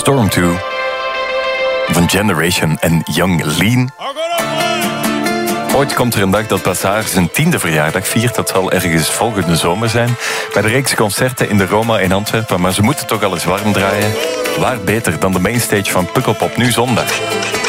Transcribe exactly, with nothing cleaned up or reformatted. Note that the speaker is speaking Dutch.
Storm twee van Generation en Young Lean. Ooit komt er een dag dat Bazaar zijn tiende verjaardag viert. Dat zal ergens volgende zomer zijn. Bij de reeks concerten in de Roma in Antwerpen. Maar ze moeten toch al eens warm draaien. Waar beter dan de mainstage van Pukkelpop nu zondag.